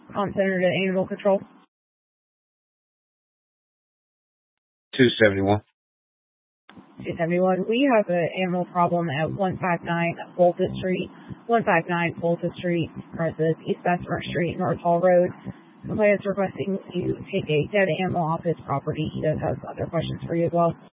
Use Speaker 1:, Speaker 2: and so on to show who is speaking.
Speaker 1: Center to Animal Control.
Speaker 2: 271.
Speaker 1: 271. We have an animal problem at 159 Fulton Street. 159 Fulton Street, versus East Bessemer Street, North Hall Road. The player is requesting you take a dead animal off his property. He does have other questions for you as well.